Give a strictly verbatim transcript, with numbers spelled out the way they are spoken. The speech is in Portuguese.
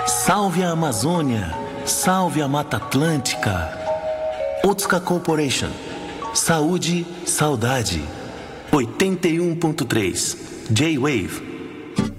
Salve a Amazônia, salve a Mata Atlântica. Otsuka Corporation, saúde, saudade. oitenta e um ponto três J-Wave.